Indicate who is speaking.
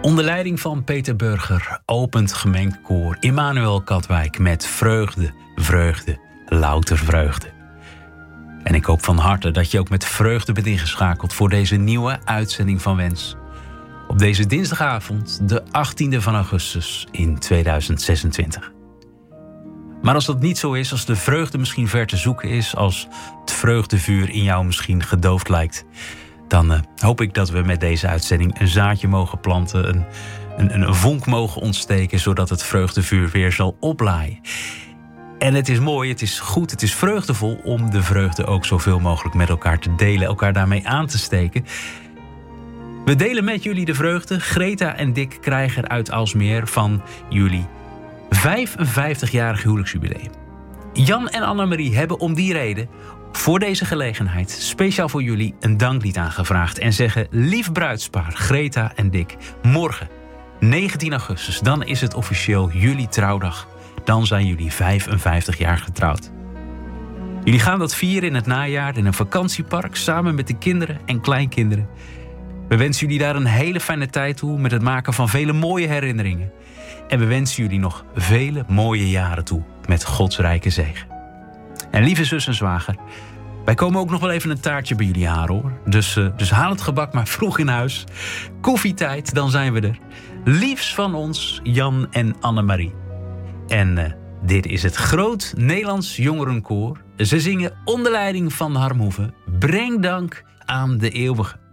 Speaker 1: Onder leiding van Peter Burger opent gemengd koor Immanuel Katwijk met vreugde, vreugde, louter vreugde. En ik hoop van harte dat je ook met vreugde bent ingeschakeld voor deze nieuwe uitzending van Wens. Op deze dinsdagavond, de 18e van augustus in 2026. Maar als dat niet zo is, als de vreugde misschien ver te zoeken is, als het vreugdevuur in jou misschien gedoofd lijkt, dan hoop ik dat we met deze uitzending een zaadje mogen planten, een vonk mogen ontsteken, zodat het vreugdevuur weer zal oplaaien. En het is mooi, het is goed, het is vreugdevol om de vreugde ook zoveel mogelijk met elkaar te delen, elkaar daarmee aan te steken. We delen met jullie de vreugde. Greta en Dick Krijger uit Aalsmeer van jullie 55-jarig huwelijksjubileum. Jan en Annemarie hebben om die reden voor deze gelegenheid speciaal voor jullie een danklied aangevraagd en zeggen: lief bruidspaar Greta en Dick, morgen 19 augustus, dan is het officieel jullie trouwdag. Dan zijn jullie 55 jaar getrouwd. Jullie gaan dat vieren in het najaar in een vakantiepark samen met de kinderen en kleinkinderen. We wensen jullie daar een hele fijne tijd toe met het maken van vele mooie herinneringen. En we wensen jullie nog vele mooie jaren toe met Gods rijke zegen. En lieve zus en zwager, wij komen ook nog wel even een taartje bij jullie halen, hoor. Dus haal het gebak maar vroeg in huis. Koffietijd, dan zijn we er. Liefs van ons, Jan en Annemarie. En dit is het Groot Nederlands Jongerenkoor. Ze zingen onder leiding van Harmhoeven. Breng dank aan de eeuwige.